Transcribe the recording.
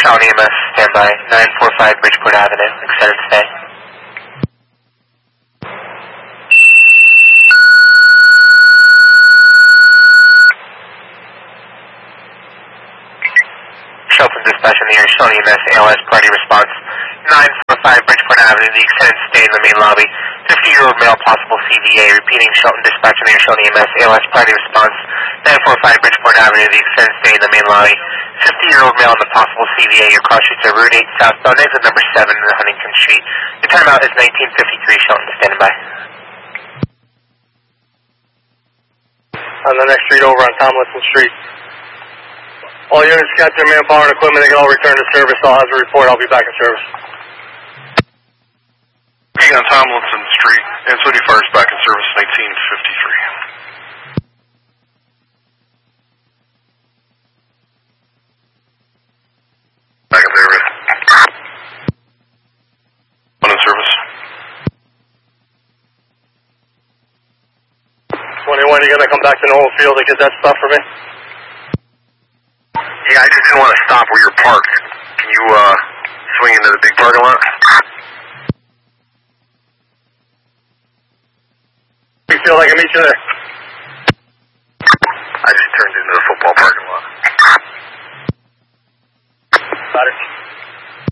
Shawnee EMS, standby, 945 Bridgeport Avenue, extended stay. Shelton dispatch in the air, Shawnee EMS, ALS party response, 945 Bridgeport Avenue, the extended stay in the main lobby. 50-year-old male, possible CVA. Repeating, Shelton dispatch in the air, Shawnee EMS, ALS party response, 945 Bridgeport Avenue, the extended stay in the main lobby. 50-year-old male in the possible CVA. Your cross streets are Route 8 southbound, exit number 7 in Huntington Street. Your timeout is 1953, Shelton, standing by. On the next street over on Tomlinson Street. All units got their manpower and equipment, they can all return to service. I'll have a report, I'll be back in service. Being on Tomlinson Street, and 21st back in service, 1953. Back in service. One in service. 21, you gotta come back to Noel Field to get that stuff for me? Yeah, I just didn't want to stop where you're parked. Can you, swing into the big parking lot? You feel like I meet you there? I just turned into the football parking lot. Got it.